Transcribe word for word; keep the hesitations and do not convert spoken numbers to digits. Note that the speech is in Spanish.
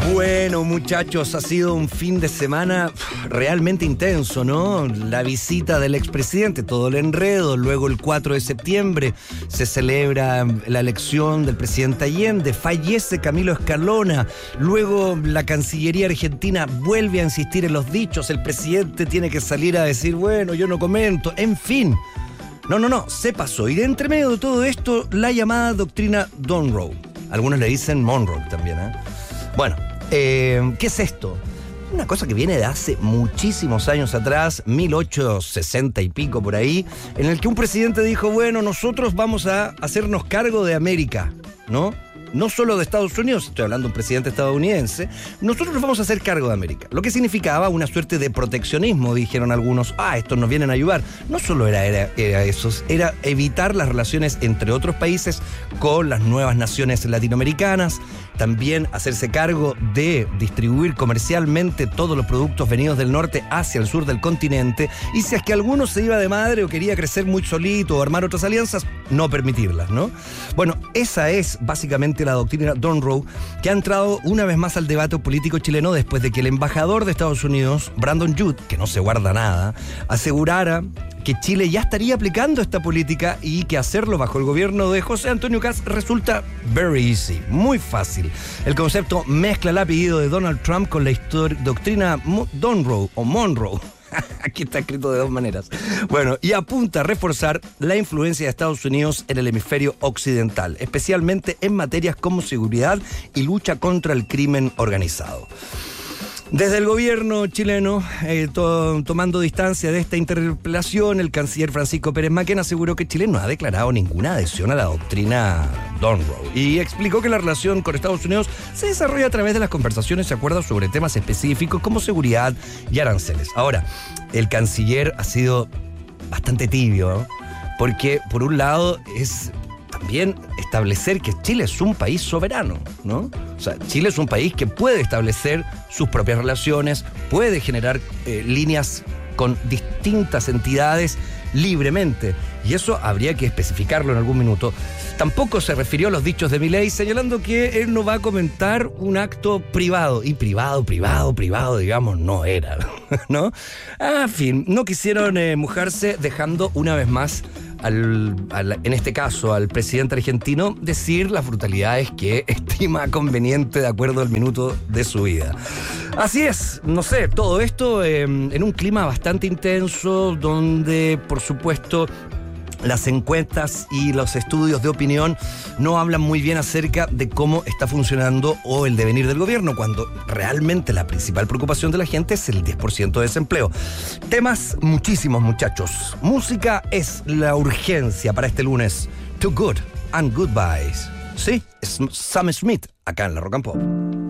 Bueno, muchachos, ha sido un fin de semana realmente intenso, ¿no? La visita del expresidente, todo el enredo, luego el cuatro de septiembre se celebra la elección del presidente Allende, fallece Camilo Escalona, luego la Cancillería Argentina vuelve a insistir en los dichos, el presidente tiene que salir a decir, bueno, yo no comento, en fin. No, no, no, se pasó. Y de entre medio de todo esto, la llamada doctrina Monroe. Algunos le dicen Monroe también, ¿eh? Bueno, eh, ¿qué es esto? Una cosa que viene de hace muchísimos años atrás, mil ochocientos sesenta y pico por ahí, en el que un presidente dijo, bueno, nosotros vamos a hacernos cargo de América, ¿no? No solo de Estados Unidos, estoy hablando de un presidente estadounidense, nosotros nos vamos a hacer cargo de América. Lo que significaba una suerte de proteccionismo, dijeron algunos, ah, estos nos vienen a ayudar. No solo era, era, era eso, era evitar las relaciones entre otros países con las nuevas naciones latinoamericanas, también hacerse cargo de distribuir comercialmente todos los productos venidos del norte hacia el sur del continente, y si es que alguno se iba de madre o quería crecer muy solito o armar otras alianzas, no permitirlas, ¿no? Bueno, esa es básicamente la doctrina Monroe, que ha entrado una vez más al debate político chileno después de que el embajador de Estados Unidos, Brandon Judd, que no se guarda nada, asegurara que Chile ya estaría aplicando esta política y que hacerlo bajo el gobierno de José Antonio Kast resulta very easy, muy fácil. El concepto mezcla el apellido de Donald Trump con la histori- doctrina Monroe o Monroe. Aquí está escrito de dos maneras. Bueno, y apunta a reforzar la influencia de Estados Unidos en el hemisferio occidental, especialmente en materias como seguridad y lucha contra el crimen organizado. Desde el gobierno chileno, eh, to- tomando distancia de esta interpelación, el canciller Francisco Pérez Maquena aseguró que Chile no ha declarado ninguna adhesión a la doctrina Monroe y explicó que la relación con Estados Unidos se desarrolla a través de las conversaciones y acuerdos sobre temas específicos como seguridad y aranceles. Ahora, el canciller ha sido bastante tibio, ¿no? Porque por un lado es también establecer que Chile es un país soberano, ¿no? O sea, Chile es un país que puede establecer sus propias relaciones, puede generar eh, líneas con distintas entidades libremente, y eso habría que especificarlo en algún minuto. Tampoco se refirió a los dichos de Milei, señalando que él no va a comentar un acto privado, y privado, privado, privado, digamos, no era, ¿no? En fin, no quisieron eh, mojarse, dejando una vez más Al, al, en este caso al presidente argentino decir las brutalidades que estima conveniente de acuerdo al minuto de su vida. Así es, no sé, todo esto eh, en un clima bastante intenso donde, por supuesto, las encuestas y los estudios de opinión no hablan muy bien acerca de cómo está funcionando o el devenir del gobierno, cuando realmente la principal preocupación de la gente es el diez por ciento de desempleo. Temas muchísimos, muchachos. Música es la urgencia para este lunes. Too Good and Goodbyes. Sí, es Sam Smith, acá en la Rock and Pop.